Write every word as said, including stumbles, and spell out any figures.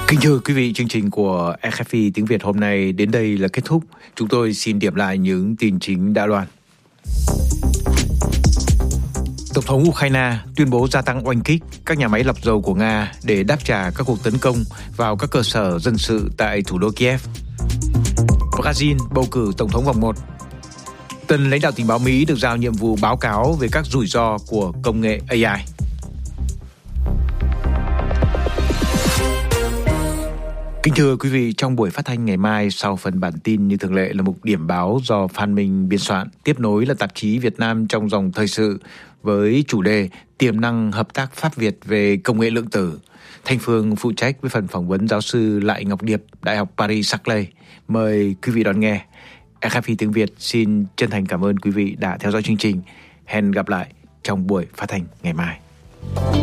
Kính thưa quý vị, chương trình của rờ ép i tiếng Việt hôm nay đến đây là kết thúc. Chúng tôi xin điểm lại những tin chính đã loan. Tổng thống Ukraine tuyên bố gia tăng oanh kích các nhà máy lọc dầu của Nga để đáp trả các cuộc tấn công vào các cơ sở dân sự tại thủ đô Kiev. Brazil bầu cử tổng thống vòng một. Tân lãnh đạo tình báo Mỹ được giao nhiệm vụ báo cáo về các rủi ro của công nghệ a i. Kính thưa quý vị, trong buổi phát thanh ngày mai, sau phần bản tin như thường lệ là mục điểm báo do Phan Minh biên soạn, tiếp nối là tạp chí Việt Nam trong dòng thời sự với chủ đề tiềm năng hợp tác Pháp Việt về công nghệ lượng tử. Thanh Phương phụ trách với phần phỏng vấn giáo sư Lại Ngọc Điệp, Đại học Paris-Saclay. Mời quý vị đón nghe. rờ ép i tiếng Việt xin chân thành cảm ơn quý vị đã theo dõi chương trình. Hẹn gặp lại trong buổi phát thanh ngày mai.